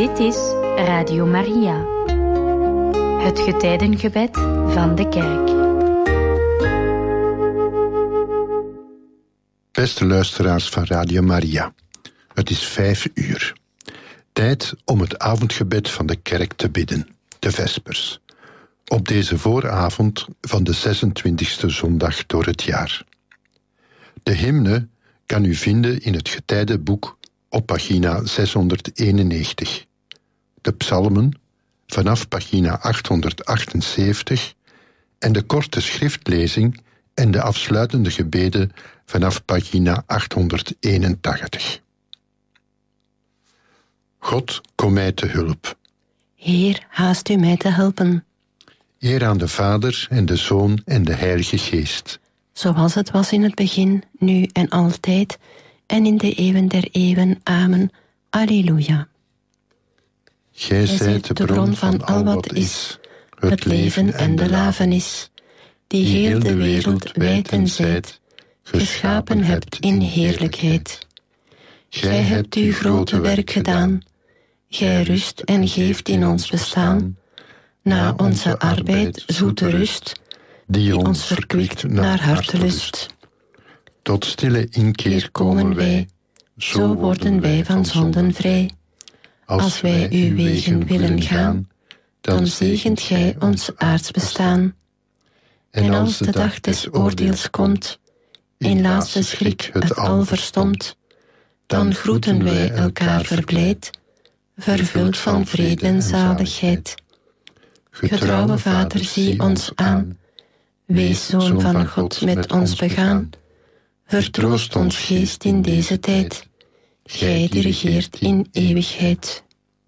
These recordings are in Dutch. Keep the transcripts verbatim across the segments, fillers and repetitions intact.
Dit is Radio Maria, het getijdengebed van de kerk. Beste luisteraars van Radio Maria, het is vijf uur. Tijd om het avondgebed van de kerk te bidden, de Vespers. Op deze vooravond van de zesentwintigste zondag door het jaar. De hymne kan u vinden in het getijdenboek op pagina zeshonderdeenennegentig. De psalmen vanaf pagina achthonderdachtenzeventig en de korte schriftlezing en de afsluitende gebeden vanaf pagina achthonderdeenentachtig. God, kom mij te hulp. Heer, haast u mij te helpen. Eer aan de Vader en de Zoon en de Heilige Geest. Zoals het was in het begin, nu en altijd, en in de eeuwen der eeuwen. Amen. Alleluia. Gij zijt de bron van al wat is, het leven en de lafenis, die heel de wereld wijd en zijd geschapen hebt in heerlijkheid. Gij hebt uw grote werk gedaan, gij rust en geeft in ons bestaan, na onze arbeid zoete rust, die ons verkwikt naar hartelust. Tot stille inkeer komen wij, zo worden wij van zonden vrij. Als wij uw wegen willen gaan, dan zegent gij ons aards bestaan. En als de dag des oordeels komt, in laatste schrik het al verstomt, dan groeten wij elkaar verblijd, vervuld van vrede en zaligheid. Getrouwe Vader, zie ons aan, wees Zoon van God met ons begaan. Vertroost ons geest in deze tijd, gij die regeert in eeuwigheid.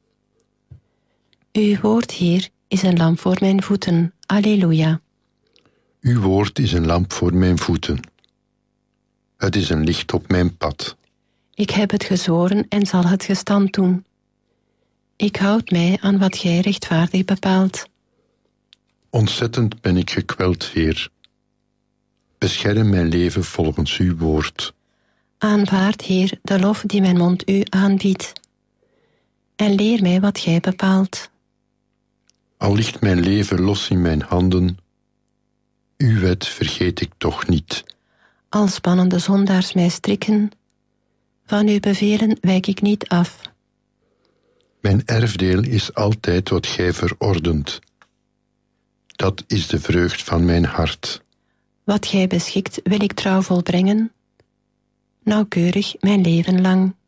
Uw woord, Heer, is een lamp voor mijn voeten. Alleluia. Uw woord is een lamp voor mijn voeten. Het is een licht op mijn pad. Ik heb het gezworen en zal het gestand doen. Ik houd mij aan wat gij rechtvaardig bepaalt. Ontzettend ben ik gekweld, Heer. Bescherm mijn leven volgens uw woord. Aanvaard, Heer, de lof die mijn mond u aanbiedt. En leer mij wat gij bepaalt. Al ligt mijn leven los in mijn handen, uw wet vergeet ik toch niet. Al spannen de zondaars mij strikken, van uw bevelen wijk ik niet af. Mijn erfdeel is altijd wat gij verordent. Dat is de vreugd van mijn hart. Wat gij beschikt wil ik trouw volbrengen, nauwkeurig mijn leven lang.